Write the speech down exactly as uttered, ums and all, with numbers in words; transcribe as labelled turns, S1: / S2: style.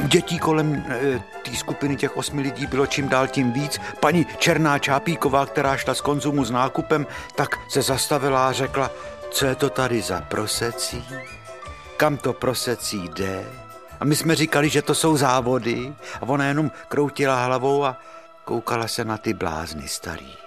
S1: Dětí kolem e, té skupiny těch osmi lidí bylo čím dál tím víc. Paní Černá Čápíková, která šla z Konzumu s nákupem, tak se zastavila a řekla, co je to tady za prosecí? Kam to prosecí jde? A my jsme říkali, že to jsou závody a ona jenom kroutila hlavou a koukala se na ty blázny starý.